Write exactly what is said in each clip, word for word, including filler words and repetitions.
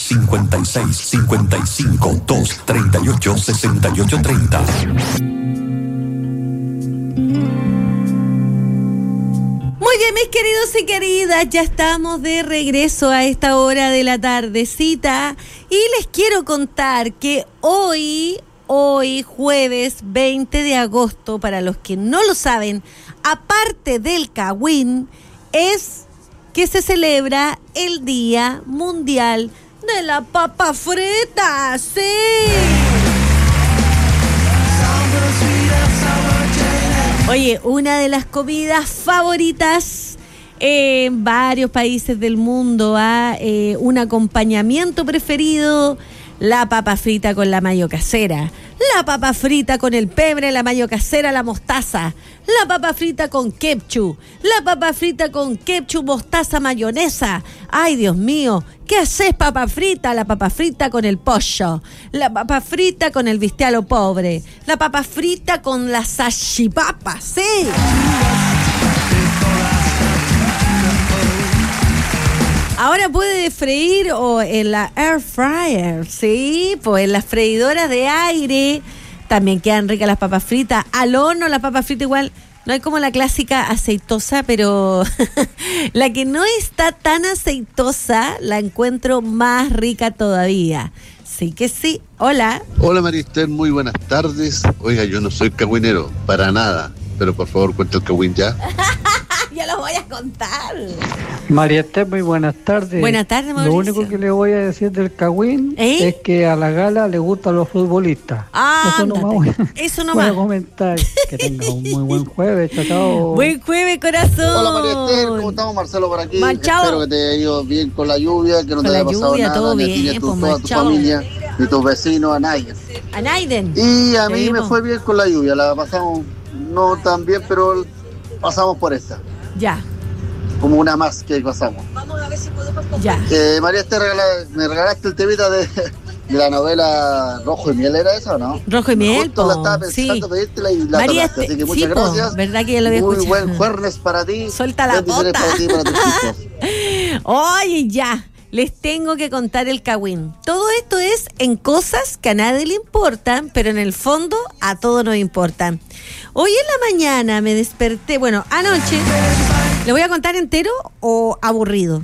cincuenta y seis, cincuenta y cinco, dos, treinta y ocho, sesenta y ocho, treinta. Muy bien, mis queridos y queridas, ya estamos de regreso a esta hora de la tardecita y les quiero contar que hoy, hoy jueves veinte de agosto, para los que no lo saben, aparte del Cagüín, es que se celebra el Día Mundial de la Papa Frita. ¡Sí! Oye, una de las comidas favoritas en varios países del mundo, ¿ah? eh, un acompañamiento preferido, la papa frita con la mayo casera, la papa frita con el pebre, la mayo casera, la mostaza, la papa frita con ketchup, la papa frita con ketchup, mostaza, mayonesa. Ay, Dios mío, ¿qué haces, papa frita? La papa frita con el pollo, la papa frita con el bistec pobre, la papa frita con la salchipapa, sí. Ahora puede freír o en la air fryer, sí, pues en las freidoras de aire también quedan ricas las papas fritas. Al horno las papas fritas igual, no hay como la clásica aceitosa, pero la que no está tan aceitosa la encuentro más rica todavía. Sí que sí. Hola. Hola María Esther, muy buenas tardes. Oiga, yo no soy cagüinero, para nada, pero por favor cuenta el cagüín ya. Ya lo voy a contar. María Esther, muy buenas tardes. Buenas tardes, Mauricio. Lo único que le voy a decir del Cagüín ¿Eh? es que a la gala le gustan los futbolistas. Ah, eso no voy a, eso no voy más. a comentar. Que tenga un muy buen jueves, chao, chao. Buen jueves, corazón. Hola María Esther, ¿cómo estamos? Marcelo por aquí. Machado. Espero que te haya ido bien con la lluvia, que no Con te la haya pasado lluvia, nada, todo ni a ti, bien, ni a tu, pues, toda tu Machado. familia, ni tus vecinos, a nadie. A Naiden. Y a mí Sí, me po. fue bien con la lluvia, la pasamos no tan bien, pero pasamos por esta. Ya, Como una más que pasamos. ya. Eh, María Esther, regala- me regalaste el temita de, de la novela Rojo y Miel, ¿era esa o no? Rojo y Miel, Justo la po, estaba pensando sí. pedírtela y la María, tocaste, así que sí, muchas po, gracias. verdad que ya lo había Muy escuchado. buen jueves para ti. Suelta la Bendiciones bota. para ti y para tus hijos. Oye, ya, les tengo que contar el Cagüín. Todo esto es en cosas que a nadie le importan, pero en el fondo a todos nos importan. Hoy en la mañana me desperté, bueno, anoche, ¿le voy a contar entero o aburrido?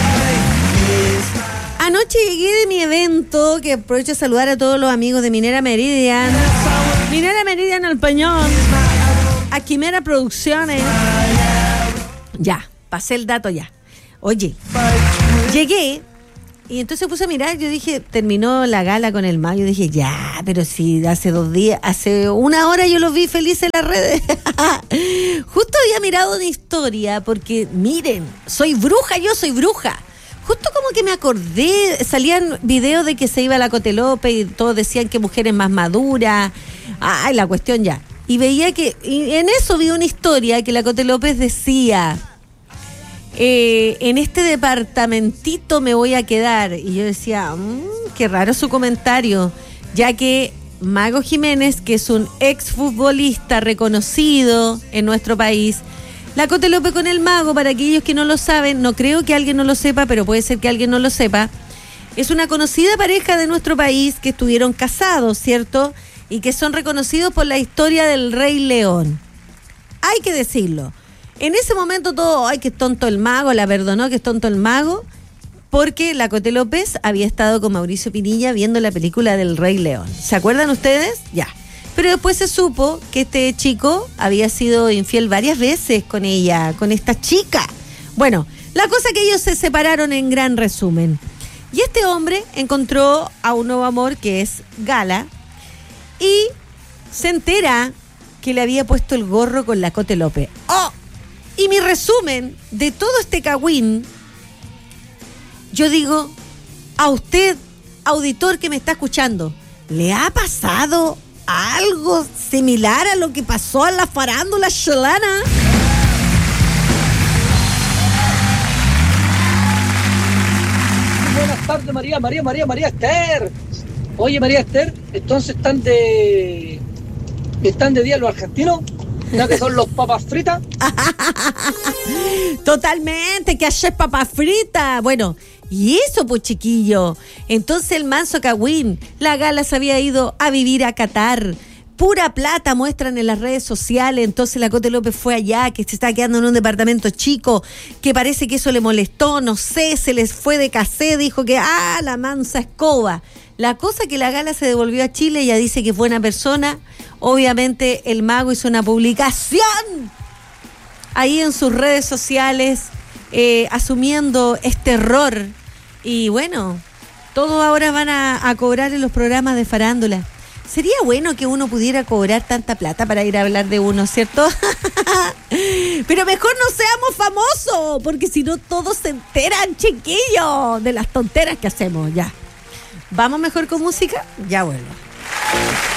Anoche llegué de mi evento, que aprovecho de saludar a todos los amigos de Minera Meridian, Minera Meridian El Peñón, a Quimera Producciones. Ya, pasé el dato ya. Oye, llegué y entonces puse a mirar, yo dije, terminó la gala con el mago, yo dije, ya, pero si hace dos días, hace una hora yo los vi felices en las redes. Justo había mirado una historia, porque miren, soy bruja, yo soy bruja. Justo como que me acordé, salían videos de que se iba a la Cote López y todos decían que mujeres más maduras, ay, la cuestión ya. Y veía que, y en eso vi una historia que la Cote López decía, eh, en este departamentito me voy a quedar. Y yo decía, mmm, qué raro su comentario, ya que Mago Jiménez, que es un exfutbolista reconocido en nuestro país, la Cote López con el Mago, para aquellos que no lo saben, no creo que alguien no lo sepa, pero puede ser que alguien no lo sepa, es una conocida pareja de nuestro país que estuvieron casados, ¿cierto? Y que son reconocidos por la historia del Rey León. Hay que decirlo. En ese momento todo, ay, que es tonto el Mago, la perdonó, que es tonto el Mago, porque la Cote López había estado con Mauricio Pinilla viendo la película del Rey León. ¿Se acuerdan ustedes? Ya. Pero después se supo que este chico había sido infiel varias veces con ella, con esta chica. Bueno, la cosa que ellos se separaron en gran resumen. Y este hombre encontró a un nuevo amor que es Gala y se entera que le había puesto el gorro con la Cote López. ¡Oh! Y mi resumen de todo este cagüín, yo digo, a usted, auditor que me está escuchando, ¿le ha pasado algo similar a lo que pasó a la farándula chilena? Buenas tardes, María, María, María, María Esther. Oye, María Esther, entonces están de están de día los argentinos, ¿no? Que son los papas fritas. Totalmente, que ayer papas fritas. Bueno, Y eso, pues, chiquillo. Entonces el manso cagüín, la Gala se había ido a vivir a Qatar. Pura plata muestran en las redes sociales. Entonces la Cote López fue allá, que se está quedando en un departamento chico, que parece que eso le molestó, no sé, se les fue de casé, dijo que, ah, la mansa escoba. La cosa que la Gala se devolvió a Chile, ella dice que es buena persona. Obviamente el mago hizo una publicación ahí en sus redes sociales, eh, asumiendo este error. Y bueno, todos ahora van a, a cobrar en los programas de farándula. Sería bueno que uno pudiera cobrar tanta plata para ir a hablar de uno, ¿cierto? Pero mejor no seamos famosos, porque si no todos se enteran, chiquillos, de las tonteras que hacemos. Ya. ¿Vamos mejor con música? Ya vuelvo.